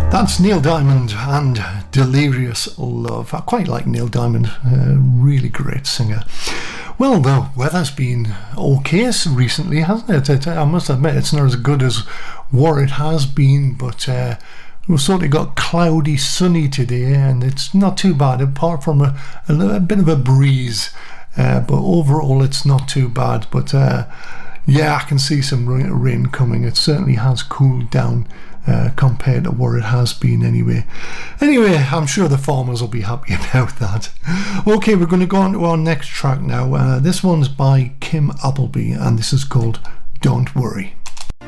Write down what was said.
That's Neil Diamond and Delirious Love. I quite like Neil Diamond, really great singer. Well, the weather's been okay recently, hasn't it? I must admit, it's not as good as what it has been, but we've sort of got cloudy, sunny today, and it's not too bad, apart from a bit of a breeze. But overall, it's not too bad. But yeah, I can see some rain coming. It certainly has cooled down compared to what it has been anyway. Anyway, I'm sure the farmers will be happy about that. Okay, we're going to go on to our next track now. This one's by Kim Appleby, and this is called Don't Worry.